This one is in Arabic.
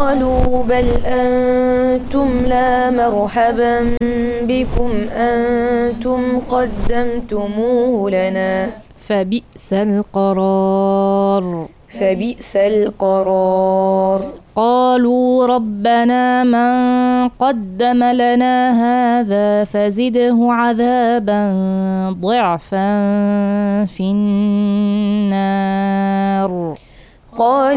قالوا بل أنتم لا مرحبا بكم أنتم قدمتموه لنا فبئس القرار. قالوا ربنا من قدم لنا هذا فزده عذابا ضعفا في النار. قال